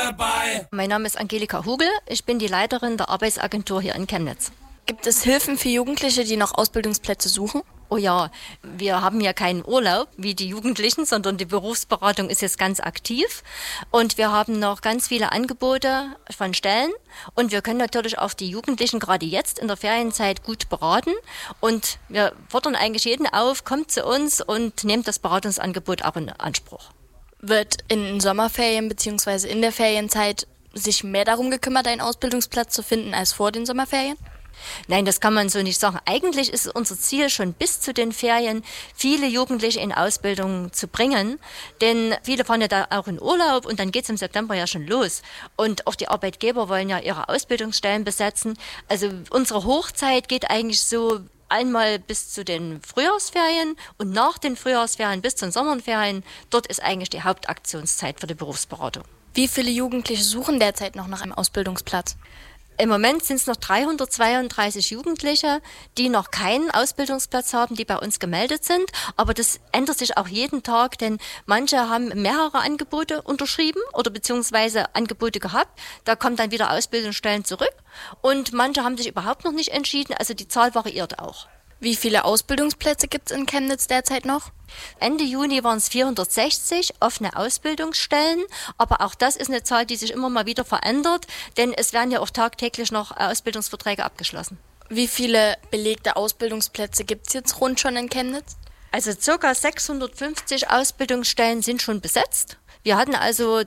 dabei. Mein Name ist Angelika Hugel, ich bin die Leiterin der Arbeitsagentur hier in Chemnitz. Gibt es Hilfen für Jugendliche, die noch Ausbildungsplätze suchen? Oh ja, wir haben ja keinen Urlaub wie die Jugendlichen, sondern die Berufsberatung ist jetzt ganz aktiv und wir haben noch ganz viele Angebote von Stellen und wir können natürlich auch die Jugendlichen gerade jetzt in der Ferienzeit gut beraten und wir fordern eigentlich jeden auf, kommt zu uns und nehmt das Beratungsangebot auch in Anspruch. Wird in Sommerferien bzw. in der Ferienzeit sich mehr darum gekümmert, einen Ausbildungsplatz zu finden als vor den Sommerferien? Nein, das kann man so nicht sagen. Eigentlich ist unser Ziel schon bis zu den Ferien, viele Jugendliche in Ausbildung zu bringen. Denn viele fahren ja da auch in Urlaub und dann geht es im September ja schon los. Und auch die Arbeitgeber wollen ja ihre Ausbildungsstellen besetzen. Also unsere Hochzeit geht eigentlich so einmal bis zu den Frühjahrsferien und nach den Frühjahrsferien bis zu den Sommerferien. Dort ist eigentlich die Hauptaktionszeit für die Berufsberatung. Wie viele Jugendliche suchen derzeit noch nach einem Ausbildungsplatz? Im Moment sind es noch 332 Jugendliche, die noch keinen Ausbildungsplatz haben, die bei uns gemeldet sind. Aber das ändert sich auch jeden Tag, denn manche haben mehrere Angebote unterschrieben oder beziehungsweise Angebote gehabt. Da kommen dann wieder Ausbildungsstellen zurück. Und manche haben sich überhaupt noch nicht entschieden. Also die Zahl variiert auch. Wie viele Ausbildungsplätze gibt es in Chemnitz derzeit noch? Ende Juni waren es 460 offene Ausbildungsstellen, aber auch das ist eine Zahl, die sich immer mal wieder verändert, denn es werden ja auch tagtäglich noch Ausbildungsverträge abgeschlossen. Wie viele belegte Ausbildungsplätze gibt es jetzt rund schon in Chemnitz? Also ca. 650 Ausbildungsstellen sind schon besetzt. Wir hatten also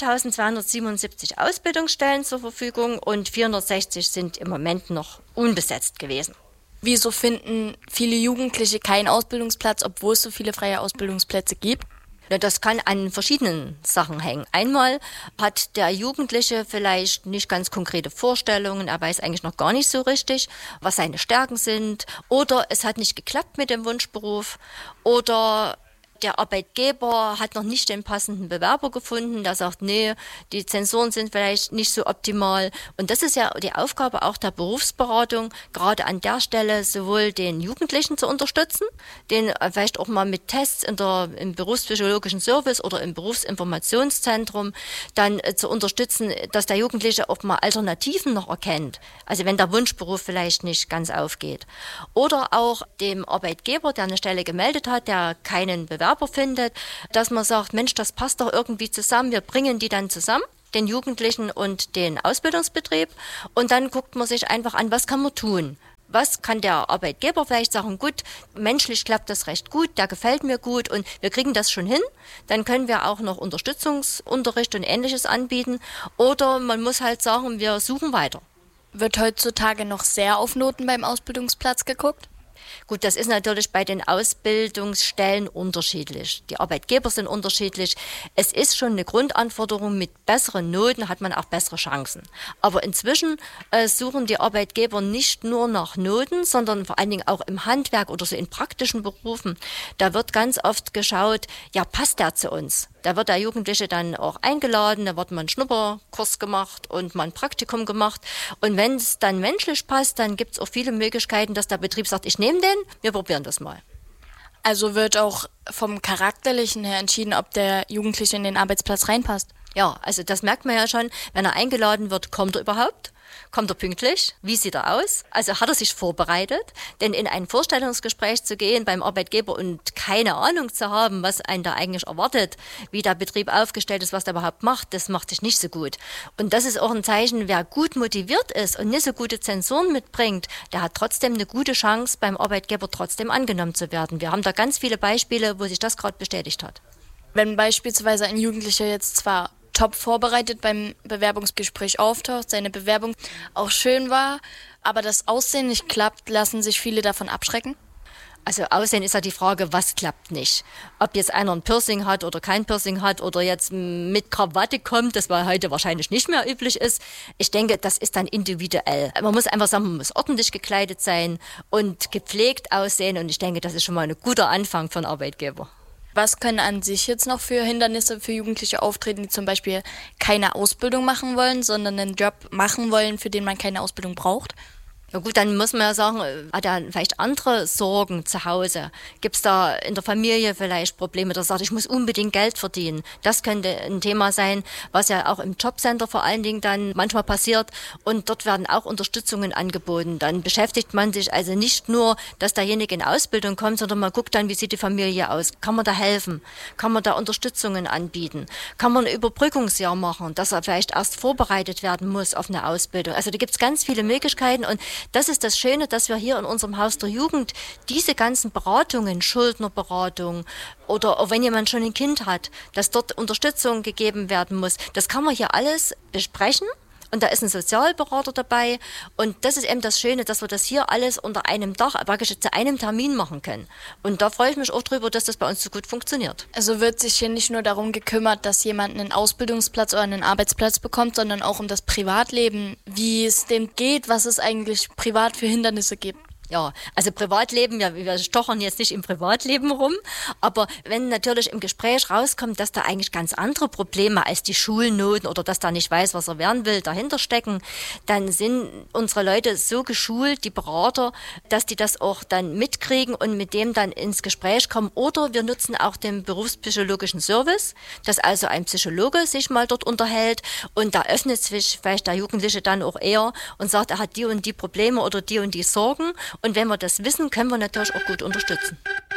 1277 Ausbildungsstellen zur Verfügung und 460 sind im Moment noch unbesetzt gewesen. Wieso finden viele Jugendliche keinen Ausbildungsplatz, obwohl es so viele freie Ausbildungsplätze gibt? Ja, das kann an verschiedenen Sachen hängen. Einmal hat der Jugendliche vielleicht nicht ganz konkrete Vorstellungen, er weiß eigentlich noch gar nicht so richtig, was seine Stärken sind. Oder es hat nicht geklappt mit dem Wunschberuf. Oder der Arbeitgeber hat noch nicht den passenden Bewerber gefunden, der sagt, nee, die Zensuren sind vielleicht nicht so optimal. Und das ist ja die Aufgabe auch der Berufsberatung, gerade an der Stelle sowohl den Jugendlichen zu unterstützen, den vielleicht auch mal mit Tests im berufspsychologischen Service oder im Berufsinformationszentrum dann zu unterstützen, dass der Jugendliche auch mal Alternativen noch erkennt. Also wenn der Wunschberuf vielleicht nicht ganz aufgeht. Oder auch dem Arbeitgeber, der eine Stelle gemeldet hat, der keinen Bewerber findet, dass man sagt, Mensch, das passt doch irgendwie zusammen, wir bringen die dann zusammen, den Jugendlichen und den Ausbildungsbetrieb und dann guckt man sich einfach an, was kann man tun. Was kann der Arbeitgeber vielleicht sagen, gut, menschlich klappt das recht gut, der gefällt mir gut und wir kriegen das schon hin. Dann können wir auch noch Unterstützungsunterricht und Ähnliches anbieten oder man muss halt sagen, wir suchen weiter. Wird heutzutage noch sehr auf Noten beim Ausbildungsplatz geguckt? Gut, das ist natürlich bei den Ausbildungsstellen unterschiedlich. Die Arbeitgeber sind unterschiedlich. Es ist schon eine Grundanforderung, mit besseren Noten hat man auch bessere Chancen. Aber inzwischen suchen die Arbeitgeber nicht nur nach Noten, sondern vor allen Dingen auch im Handwerk oder so in praktischen Berufen. Da wird ganz oft geschaut, ja, passt der zu uns? Da wird der Jugendliche dann auch eingeladen, da wird mal ein Schnupperkurs gemacht und mal ein Praktikum gemacht. Und wenn es dann menschlich passt, dann gibt es auch viele Möglichkeiten, dass der Betrieb sagt, ich nehme den, wir probieren das mal. Also wird auch vom Charakterlichen her entschieden, ob der Jugendliche in den Arbeitsplatz reinpasst? Ja, also das merkt man ja schon, wenn er eingeladen wird, kommt er überhaupt? Kommt er pünktlich? Wie sieht er aus? Also hat er sich vorbereitet? Denn in ein Vorstellungsgespräch zu gehen beim Arbeitgeber und keine Ahnung zu haben, was einen da eigentlich erwartet, wie der Betrieb aufgestellt ist, was der überhaupt macht, das macht sich nicht so gut. Und das ist auch ein Zeichen, wer gut motiviert ist und nicht so gute Zensuren mitbringt, der hat trotzdem eine gute Chance, beim Arbeitgeber trotzdem angenommen zu werden. Wir haben da ganz viele Beispiele, wo sich das gerade bestätigt hat. Wenn beispielsweise ein Jugendlicher jetzt zwar top vorbereitet beim Bewerbungsgespräch auftaucht, seine Bewerbung auch schön war, aber das Aussehen nicht klappt, lassen sich viele davon abschrecken? Also Aussehen ist ja die Frage, was klappt nicht. Ob jetzt einer ein Piercing hat oder kein Piercing hat oder jetzt mit Krawatte kommt, das war heute wahrscheinlich nicht mehr üblich ist. Ich denke, das ist dann individuell. Man muss einfach sagen, man muss ordentlich gekleidet sein und gepflegt aussehen und ich denke, das ist schon mal ein guter Anfang für einen Arbeitgeber. Was können an sich jetzt noch für Hindernisse für Jugendliche auftreten, die zum Beispiel keine Ausbildung machen wollen, sondern einen Job machen wollen, für den man keine Ausbildung braucht? Na gut, dann muss man ja sagen, hat er vielleicht andere Sorgen zu Hause? Gibt es da in der Familie vielleicht Probleme, dass er sagt, ich muss unbedingt Geld verdienen? Das könnte ein Thema sein, was ja auch im Jobcenter vor allen Dingen dann manchmal passiert. Und dort werden auch Unterstützungen angeboten. Dann beschäftigt man sich also nicht nur, dass derjenige in Ausbildung kommt, sondern man guckt dann, wie sieht die Familie aus? Kann man da helfen? Kann man da Unterstützungen anbieten? Kann man ein Überbrückungsjahr machen, dass er vielleicht erst vorbereitet werden muss auf eine Ausbildung? Also da gibt es ganz viele Möglichkeiten und das ist das Schöne, dass wir hier in unserem Haus der Jugend diese ganzen Beratungen, Schuldnerberatung oder auch wenn jemand schon ein Kind hat, dass dort Unterstützung gegeben werden muss, das kann man hier alles besprechen. Und da ist ein Sozialberater dabei. Und das ist eben das Schöne, dass wir das hier alles unter einem Dach, praktisch zu einem Termin machen können. Und da freue ich mich auch drüber, dass das bei uns so gut funktioniert. Also wird sich hier nicht nur darum gekümmert, dass jemand einen Ausbildungsplatz oder einen Arbeitsplatz bekommt, sondern auch um das Privatleben, wie es dem geht, was es eigentlich privat für Hindernisse gibt. Ja, also Privatleben, ja, wir stochern jetzt nicht im Privatleben rum, aber wenn natürlich im Gespräch rauskommt, dass da eigentlich ganz andere Probleme als die Schulnoten oder dass da nicht weiß, was er werden will, dahinter stecken, dann sind unsere Leute so geschult, die Berater, dass die das auch dann mitkriegen und mit dem dann ins Gespräch kommen. Oder wir nutzen auch den berufspsychologischen Service, dass also ein Psychologe sich mal dort unterhält und da öffnet sich vielleicht der Jugendliche dann auch eher und sagt, er hat die und die Probleme oder die und die Sorgen. Und wenn wir das wissen, können wir natürlich auch gut unterstützen.